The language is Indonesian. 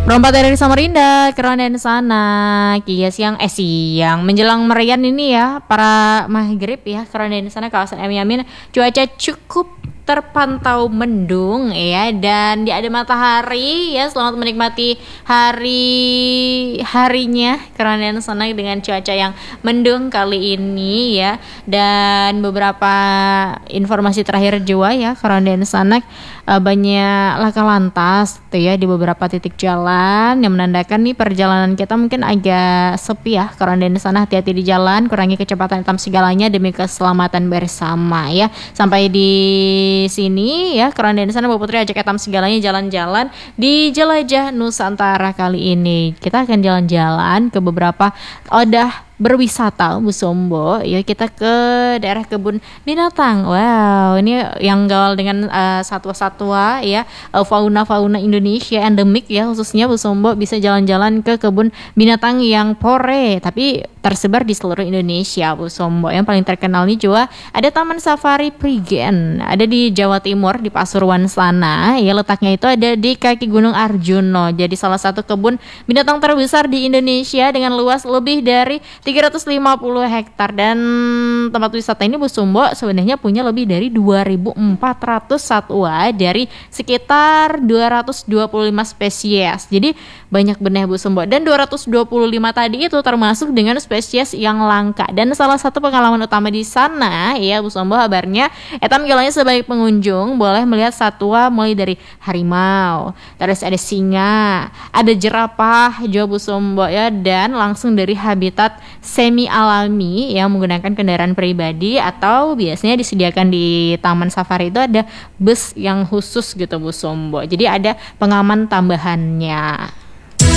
Perompak dari Samarinda, keren dan sana. Kia siang menjelang merian ini ya, para maghrib ya, keren dan sana kawasan Yamin. Cuaca cukup terpantau mendung ya, dan di ada matahari ya. Selamat menikmati harinya keren dan sana dengan cuaca yang mendung kali ini ya. Dan beberapa informasi terakhir juga ya, keren dan sana, banyak laka lantas tuh ya di beberapa titik jalan yang menandakan nih perjalanan kita mungkin agak sepi ya. Karena di sana hati-hati di jalan, kurangi kecepatan hitam segalanya demi keselamatan bersama ya. Sampai di sini ya, karena di sana Bapak Putri ajak hitam segalanya jalan-jalan di Jelajah Nusantara kali ini. Kita akan jalan-jalan ke beberapa berwisata Bu Sombo ya, kita ke daerah kebun binatang. Wow, ini yang gaul dengan satwa-satwa ya, fauna Indonesia endemik ya, khususnya Bu Sombo bisa jalan-jalan ke kebun binatang yang pore tapi tersebar di seluruh Indonesia Bu Sombo. Yang paling terkenal nih juga ada Taman Safari Prigen, ada di Jawa Timur di Pasuruan sana ya, letaknya itu ada di kaki Gunung Arjuno. Jadi salah satu kebun binatang terbesar di Indonesia dengan luas lebih dari 350 hektar, dan tempat wisata ini Bu Sombo sebenarnya punya lebih dari 2.400 satwa dari sekitar 225 spesies. Jadi banyak benar Bu Sombo, dan 225 tadi itu termasuk dengan spesies yang langka. Dan salah satu pengalaman utama di sana ya Bu Sombo, kabarnya etam gilanya sebagai pengunjung boleh melihat satwa mulai dari harimau, terus ada singa, ada jerapah juga Bu Sombo ya, dan langsung dari habitat semi alami yang menggunakan kendaraan pribadi, atau biasanya disediakan di taman safari itu ada bus yang khusus gitu Bu Sombo. Jadi ada pengaman tambahannya.